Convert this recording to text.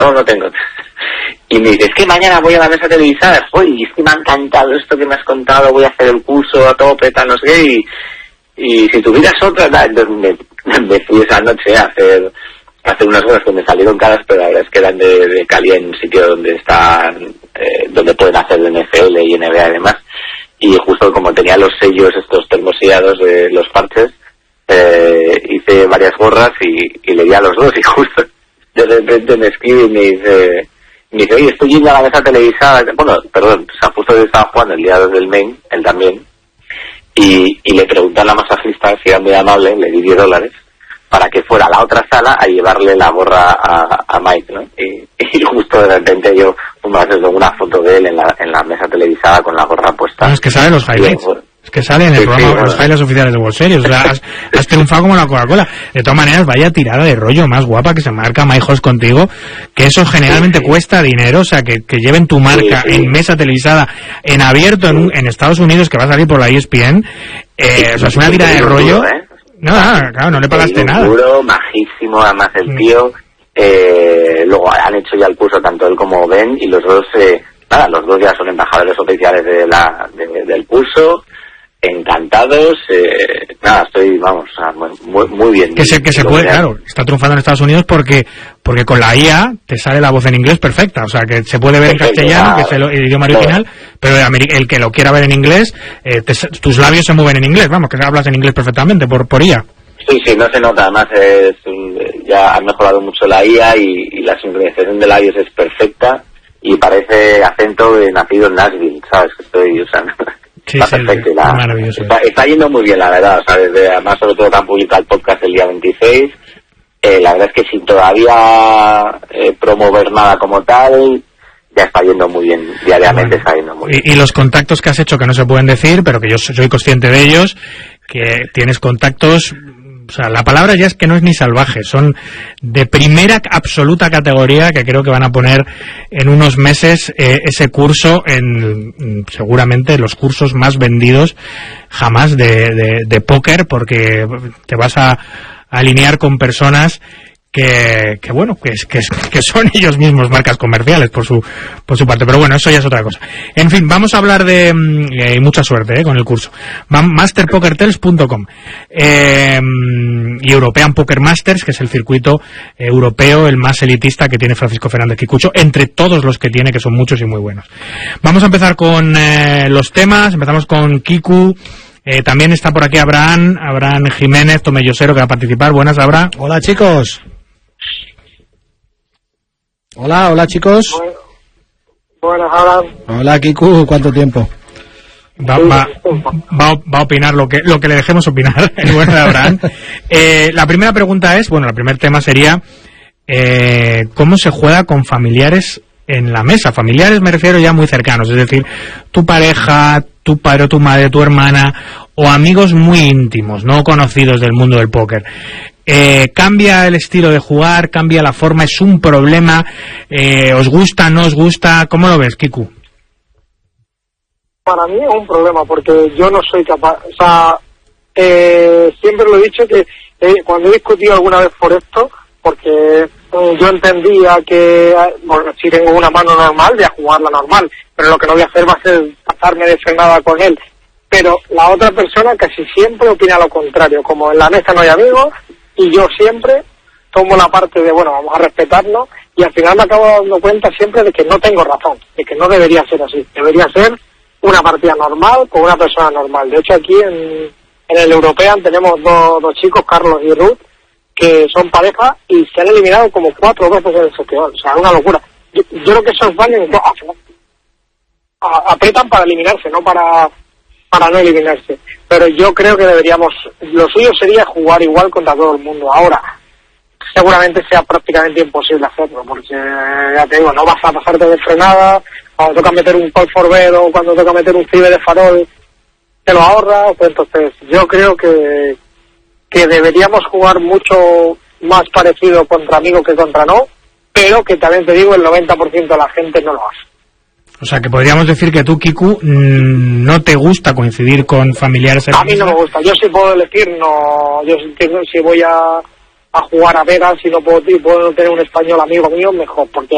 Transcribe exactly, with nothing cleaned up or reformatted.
No, no tengo. Y me dice, es que mañana voy a la mesa televisada. Oye, es que me ha encantado esto que me has contado, voy a hacer el curso a tope, tal, no sé qué, y, y si tuvieras otra, tal, entonces me, me fui esa noche a hacer, a hacer unas horas que me salieron caras, pero la verdad es que eran de, de Cali, en un sitio donde están, eh, donde pueden hacer N F L y N B A y demás. Y justo como tenía los sellos, estos termosellados de los parches, eh, hice varias gorras y, y le di a los dos, y justo de repente me escribe y me dice, me dice, oye, estoy yendo a la mesa televisada, bueno, perdón, o sea, justo yo estaba jugando el día dos del main, él también, y, y le pregunté a la masajista, si era muy amable, le di diez dólares, para que fuera a la otra sala a llevarle la gorra a, a Mike, ¿no? Y, y justo de repente yo, una vez una foto de él en la, en la mesa televisada con la gorra puesta. No, es que salen los highlights. Es que sale en el sí, programa, sí, bueno, los highlights oficiales de World Series. O sea, has, has triunfado como la Coca-Cola. De todas maneras, vaya tirada de rollo más guapa que se marca MyHost contigo, que eso generalmente sí, sí. cuesta dinero. O sea, que, que lleven tu marca sí, sí. en mesa televisada, en abierto sí. en, en Estados Unidos, que va a salir por la E S P N. Eh, sí, o sea, es una tirada de rollo. Duro, ¿eh? No, no, claro, no le pagaste nada. Duro, majísimo, además el tío. Eh, luego han hecho ya el curso tanto él como Ben, y los dos, eh, nada, los dos ya son embajadores oficiales de la, de, del curso. Encantados, eh, nada, estoy, vamos, muy, muy bien. Que se, que se puede, claro, está triunfando en Estados Unidos porque porque con la I A te sale la voz en inglés perfecta, o sea, que se puede ver perfecto, en castellano, que es el, el idioma original, no. pero el, el que lo quiera ver en inglés, eh, te, tus labios se mueven en inglés, vamos, que hablas en inglés perfectamente por, por I A. Sí, sí, no se nota, además es, ya han mejorado mucho la I A y, y la sincronización de labios es perfecta y parece acento de nacido en Nashville, ¿sabes? Que estoy, o sea, sí, está sí, perfecto. Sí, la, maravilloso. Está, está yendo muy bien, la verdad, o sea, desde, además sobre todo que han publicado el podcast el día veintiséis, eh, la verdad es que sin todavía eh, promover nada como tal, ya está yendo muy bien, diariamente bueno, está yendo muy bien. Y, y los contactos que has hecho que no se pueden decir, pero que yo soy consciente de ellos, que tienes contactos... O sea, la palabra ya es que no es ni salvaje, son de primera absoluta categoría que creo que van a poner en unos meses eh, ese curso en seguramente los cursos más vendidos jamás de, de, de póker, porque te vas a, a alinear con personas que, que bueno, que, que, que son ellos mismos marcas comerciales por su por su parte, pero bueno, eso ya es otra cosa. En fin, vamos a hablar de eh, mucha suerte eh, con el curso. master poker tels punto com eh, y European Poker Masters, que es el circuito eh, europeo, el más elitista que tiene Francisco Fernández Kikucho, entre todos los que tiene, que son muchos y muy buenos. Vamos a empezar con eh, los temas, empezamos con Kiku. Eh, también está por aquí Abraham, Abraham Jiménez, Tomellosero, que va a participar. Buenas, Abraham. Hola, chicos. Hola, hola chicos. Buenas, Abraham. Hola, Kiku, ¿cuánto tiempo? Va, va, va, va a opinar lo que lo que le dejemos opinar, el bueno de Abraham. Eh, la primera pregunta es, bueno, el primer tema sería, eh, ¿cómo se juega con familiares en la mesa? Familiares me refiero ya muy cercanos, es decir, tu pareja, tu padre, tu madre, tu hermana, o amigos muy íntimos, no conocidos del mundo del póker. Eh, ¿Cambia el estilo de jugar? ¿Cambia la forma? ¿Es un problema? Eh, ¿Os gusta? ¿No os gusta? ¿Cómo lo ves, Kiku? Para mí es un problema, porque yo no soy capaz, o sea, eh, siempre lo he dicho que eh, cuando he discutido alguna vez por esto, porque eh, yo entendía que, bueno, si tengo una mano normal, voy a jugarla normal, pero lo que no voy a hacer va a ser pasarme de frenada con él. Pero la otra persona casi siempre opina lo contrario, como en la mesa no hay amigos, y yo siempre tomo la parte de, bueno, vamos a respetarnos, y al final me acabo dando cuenta siempre de que no tengo razón, de que no debería ser así, debería ser una partida normal con una persona normal. De hecho, aquí en, en el European tenemos dos, dos chicos, Carlos y Ruth, que son pareja y se han eliminado como cuatro veces en el festival, o sea, es una locura. Yo, yo creo que esos van en, a, apretan para eliminarse, no para para no eliminarse, pero yo creo que deberíamos, lo suyo sería jugar igual contra todo el mundo. Ahora, seguramente sea prácticamente imposible hacerlo, porque ya te digo, no vas a pasarte de frenada, cuando toca meter un call for bet o cuando toca meter un cibe de farol, te lo ahorras. Pues entonces yo creo que que deberíamos jugar mucho más parecido contra amigos que contra no, pero que también te digo, el noventa por ciento de la gente no lo hace. O sea, que podríamos decir que tú, Kiku, mmm, no te gusta coincidir con familiares en A mí no me gusta. Yo sí puedo elegir, no. Yo si, tengo, si voy a, a jugar a Vegas, si no puedo, puedo tener un español amigo mío, mejor. Porque